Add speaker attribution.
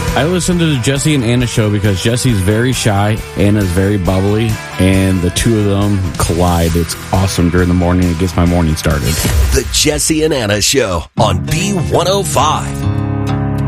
Speaker 1: I listen to the Jesse and Anna show because Jesse's very shy, Anna's very bubbly, and the two of them collide. It's awesome during the morning. It gets my morning started.
Speaker 2: The Jesse and Anna Show on B105.